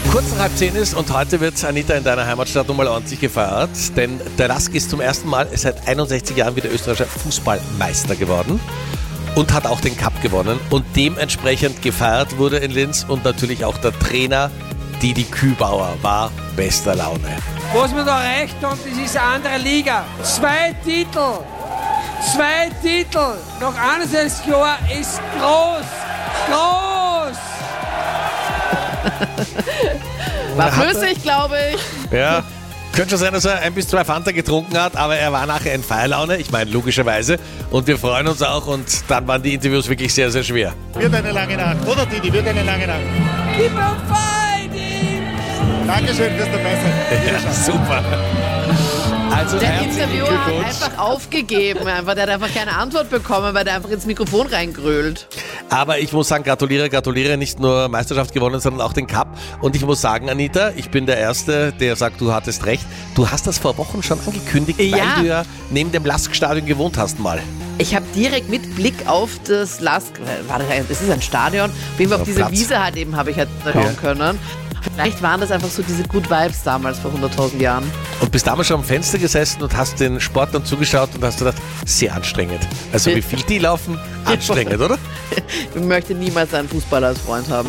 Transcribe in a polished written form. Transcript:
Kurz nach 9:30 ist und heute wird Anita in deiner Heimatstadt nochmal ordentlich gefeiert, denn der LASK ist zum ersten Mal seit 61 Jahren wieder österreichischer Fußballmeister geworden und hat auch den Cup gewonnen und dementsprechend gefeiert wurde in Linz und natürlich auch der Trainer Didi Kübauer war bester Laune. Was wir da erreicht haben, das ist eine andere Liga. 2 Titel nach 61 Jahren ist groß. War flüssig, glaube ich. Ja, könnte schon sein, dass er 1 bis 2 Fanta getrunken hat, aber er war nachher in Feierlaune, ich meine logischerweise, und wir freuen uns auch und dann waren die Interviews wirklich sehr, sehr schwer. Wird eine lange Nacht, oder Didi, wird eine lange Nacht. Keep on fighting! Dankeschön fürs Dabeisein. Ja, super. Also Der herzlichen Interviewer hat Glückwunsch. einfach aufgegeben. Der hat einfach keine Antwort bekommen, weil der einfach ins Mikrofon reingrölt. Aber ich muss sagen, gratuliere, nicht nur Meisterschaft gewonnen, sondern auch den Cup. Und ich muss sagen, Anita, ich bin der Erste, der sagt, du hattest recht. Du hast das vor Wochen schon angekündigt, Ja. weil du ja neben dem LASK-Stadion gewohnt hast mal. Ich habe direkt mit Blick auf das LASK, das ist ein Stadion, auf jeden Fall auf diese Platz. Wiese halt eben habe ich halt schauen können. Vielleicht waren das einfach so diese Good Vibes damals vor 100.000 Jahren. Und bist damals schon am Fenster gesessen und hast den Sportlern zugeschaut und hast gedacht, sehr anstrengend. Also wie viel die laufen, anstrengend, oder? Ich möchte niemals einen Fußballer als Freund haben.